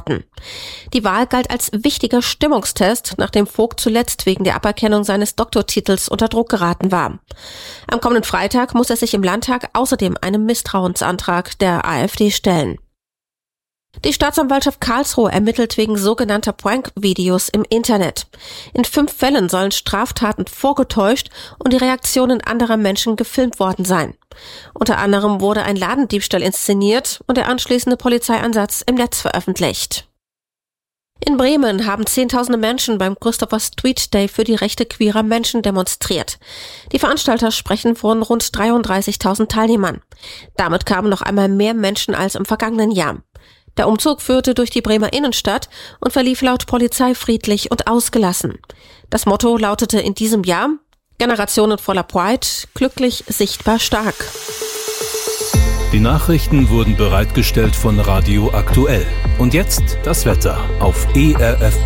antworten. Die Wahl galt als wichtiger Stimmungstest, nachdem Vogt zuletzt wegen der Aberkennung seines Doktortitels unter Druck geraten war. Am kommenden Freitag muss er sich im Landtag außerdem einem Misstrauensantrag der AfD stellen. Die Staatsanwaltschaft Karlsruhe ermittelt wegen sogenannter Prank-Videos im Internet. In 5 Fällen sollen Straftaten vorgetäuscht und die Reaktionen anderer Menschen gefilmt worden sein. Unter anderem wurde ein Ladendiebstahl inszeniert und der anschließende Polizeieinsatz im Netz veröffentlicht. In Bremen haben Zehntausende Menschen beim Christopher Street Day für die Rechte queerer Menschen demonstriert. Die Veranstalter sprechen von rund 33.000 Teilnehmern. Damit kamen noch einmal mehr Menschen als im vergangenen Jahr. Der Umzug führte durch die Bremer Innenstadt und verlief laut Polizei friedlich und ausgelassen. Das Motto lautete in diesem Jahr: Generationen voller Pride, glücklich, sichtbar, stark. Die Nachrichten wurden bereitgestellt von Radio Aktuell. Und jetzt das Wetter auf ERF+.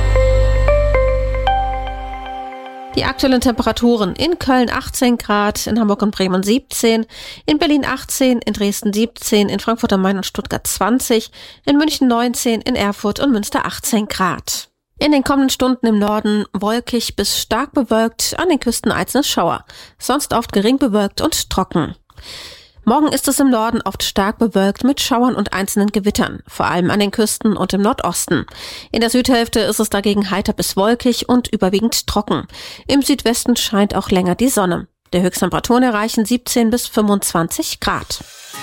Die aktuellen Temperaturen: in Köln 18 Grad, in Hamburg und Bremen 17, in Berlin 18, in Dresden 17, in Frankfurt am Main und Stuttgart 20, in München 19, in Erfurt und Münster 18 Grad. In den kommenden Stunden im Norden wolkig bis stark bewölkt, an den Küsten einzelne Schauer, sonst oft gering bewölkt und trocken. Morgen ist es im Norden oft stark bewölkt mit Schauern und einzelnen Gewittern, vor allem an den Küsten und im Nordosten. In der Südhälfte ist es dagegen heiter bis wolkig und überwiegend trocken. Im Südwesten scheint auch länger die Sonne. Die Höchsttemperaturen erreichen 17 bis 25 Grad.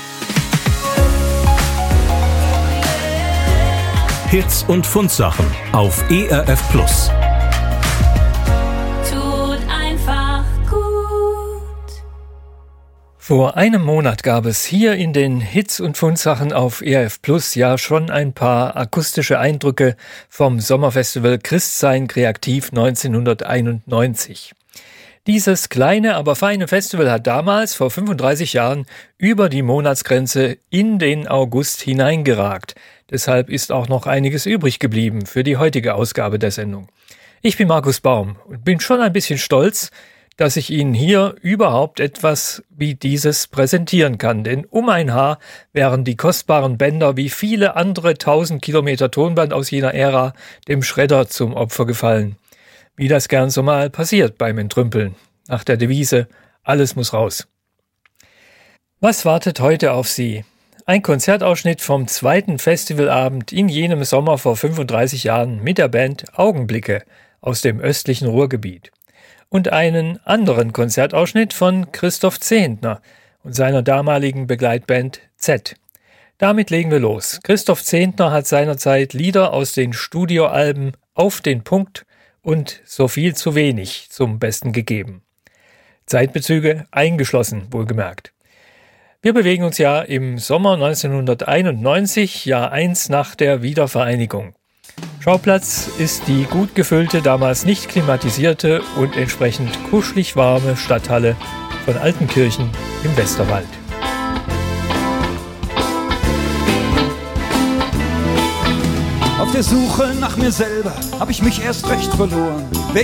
Hits und Fundsachen auf ERF+. Vor einem Monat gab es hier in den Hits und Fundsachen auf ERF Plus ja schon ein paar akustische Eindrücke vom Sommerfestival Christsein Kreativ 1991. Dieses kleine, aber feine Festival hat damals, vor 35 Jahren, über die Monatsgrenze in den August hineingeragt. Deshalb ist auch noch einiges übrig geblieben für die heutige Ausgabe der Sendung. Ich bin Markus Baum und bin schon ein bisschen stolz, dass ich Ihnen hier überhaupt etwas wie dieses präsentieren kann. Denn um ein Haar wären die kostbaren Bänder wie viele andere 1000 Kilometer Tonband aus jener Ära dem Schredder zum Opfer gefallen. Wie das gern so mal passiert beim Entrümpeln. Nach der Devise, alles muss raus. Was wartet heute auf Sie? Ein Konzertausschnitt vom 2. Festivalabend in jenem Sommer vor 35 Jahren mit der Band Augenblicke aus dem östlichen Ruhrgebiet. Und einen anderen Konzertausschnitt von Christoph Zehntner und seiner damaligen Begleitband Z. Damit legen wir los. Christoph Zehntner hat seinerzeit Lieder aus den Studioalben Auf den Punkt und So viel zu wenig zum Besten gegeben. Zeitbezüge eingeschlossen, wohlgemerkt. Wir bewegen uns ja im Sommer 1991, Jahr 1 nach der Wiedervereinigung. Schauplatz ist die gut gefüllte, damals nicht klimatisierte und entsprechend kuschelig warme Stadthalle von Altenkirchen im Westerwald. Auf der Suche nach mir selber hab ich mich erst recht verloren. Wer